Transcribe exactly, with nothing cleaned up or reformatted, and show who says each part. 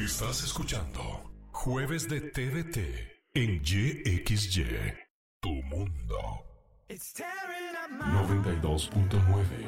Speaker 1: Estás escuchando Jueves de T V T en Y X Y, tu mundo. noventa y dos punto nueve